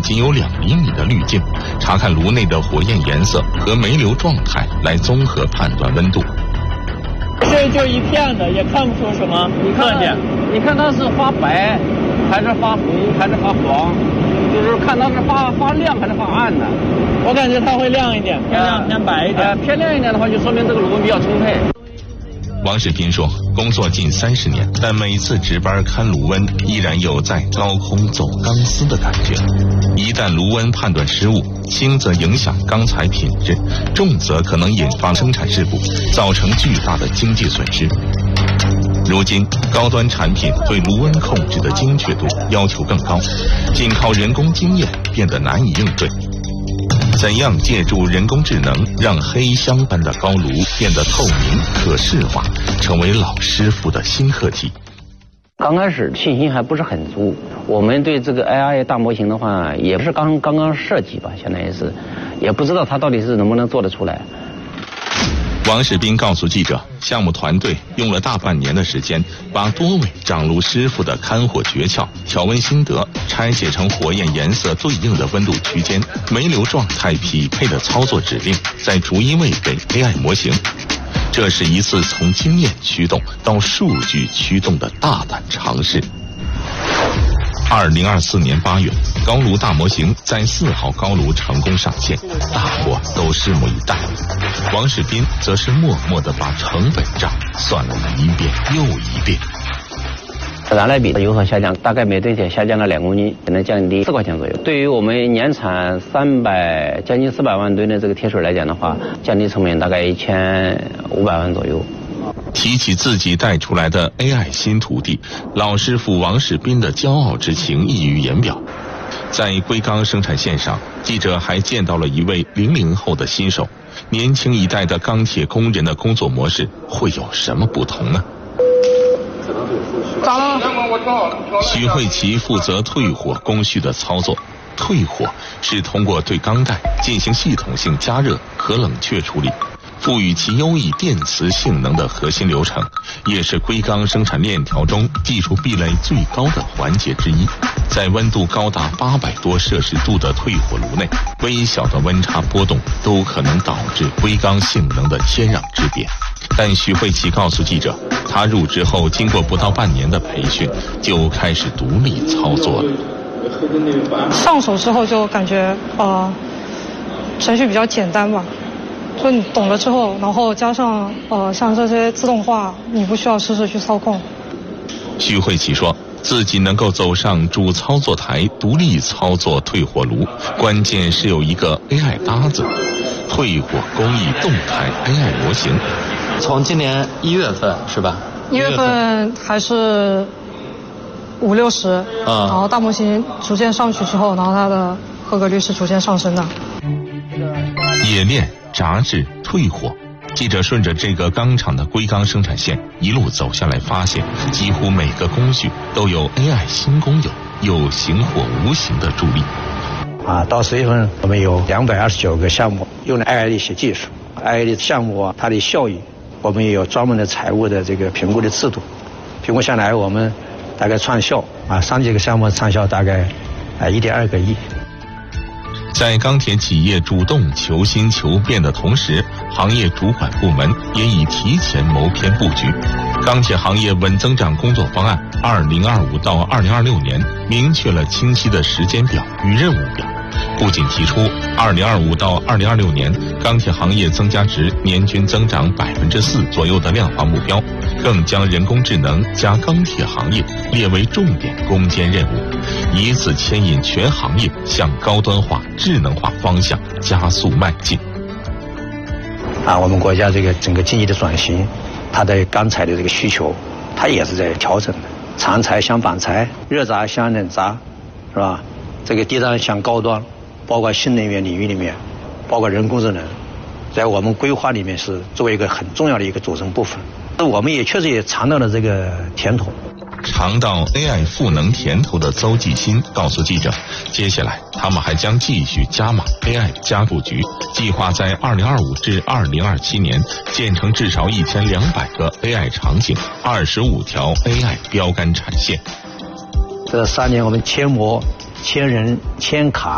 仅有2厘米的滤镜，查看炉内的火焰颜色和煤流状态，来综合判断温度。 这就一片的，也看不出什么特点。 你看它是发白，还是发红，还是发黄？就是看它是发亮还是发暗的。 我感觉它会亮一点，偏亮偏白一点。 偏亮一点的话，就说明这个炉温比较充沛。 王世斌说，工作近30年，但每次值班看炉温，依然有在高空走钢丝的感觉。一旦炉温判断失误，轻则影响钢材品质，重则可能引发生产事故，造成巨大的经济损失。如今，高端产品对炉温控制的精确度要求更高，仅靠人工经验变得难以应对。怎样借助人工智能，让黑箱般的高炉变得透明、可视化，成为老师傅的新课题。 刚开始信心还不是很足，我们对这个 AI 大模型的话，也不是刚刚设计吧，相当于是，也不知道它到底是能不能做得出来。 王世斌告诉记者，项目团队用了大半年的时间，把多位掌炉师傅的看火诀窍、调温心得拆解成火焰颜色对应的温度区间、煤流状态匹配的操作指令，再逐一喂给 AI 模型。这是一次从经验驱动到数据驱动的大胆尝试。2024年8月，高炉大模型在4号高炉成功上线，大伙都拭目以待。王世斌则是默默地把成本账算了一遍又一遍。 燃料比有所下降，大概每吨铁下降了2公斤，能降低4块钱左右。对于我们年产将近400万吨的这个铁水来讲的话，降低成本大概1500万左右。 提起自己带出来的 AI 新徒弟，老师傅王世斌的骄傲之情溢于言表。在硅钢生产线上，记者还见到了一位00后的新手。年轻一代的钢铁工人的工作模式会有什么不同呢？ 咋了？ 徐慧琪负责退火工序的操作。退火是通过对钢带进行系统性加热和冷却处理，赋予其优异电磁性能的核心流程，也是硅钢生产链条中技术壁垒最高的环节之一。在温度高达800多摄氏度的退火炉内，微小的温差波动都可能导致硅钢性能的天壤之别。但许慧琪告诉记者，她入职后经过不到半年的培训，就开始独立操作了。 上手之后就感觉程序比较简单吧，就你懂了之后，然后加上像这些自动化，你不需要时时去操控。 徐慧琪说，自己能够走上主操作台独立操作退火炉，关键是有一个 AI 搭子，退火工艺动态 AI 模型。 从今年1月份是吧 ？1月份还是50、60，然后大模型逐渐上去之后，然后它的合格率是逐渐上升的。 冶炼、炸制、退火，记者顺着这个钢厂的硅钢生产线一路走下来，发现几乎每个工序都有 AI 新工友有形或无形的助力。 到10月份我们有229个项目用了 AI 的一些技术，AI 的项目它的效益，我们也有专门的财务的这个评估的制度，评估下来我们大概创效3几个项目创效大概1.2个亿。 在钢铁企业主动求新求变的同时，行业主管部门也已提前谋篇布局。钢铁行业稳增长工作方案2025到2026年明确了清晰的时间表与任务表，不仅提出2025到2026年钢铁行业增加值年均增长4%左右的量化目标，更将人工智能加钢铁行业列为重点攻坚任务，以此牵引全行业向高端化、智能化方向加速迈进。 我们国家这个整个经济的转型，它的钢材的这个需求，它也是在调整的。长材向板材，热轧向冷轧，是吧？这个低端向高端，包括新能源领域里面，包括人工智能，在我们规划里面是作为一个很重要的一个组成部分。我们也确实也尝到了这个甜头。 尝到 AI 赋能甜头的邹继新告诉记者，接下来他们还将继续加码 AI 加布局，计划在2025至2027年建成至少1200个 AI 场景，25条 AI 标杆产线。 这3年我们千模、千人、千卡。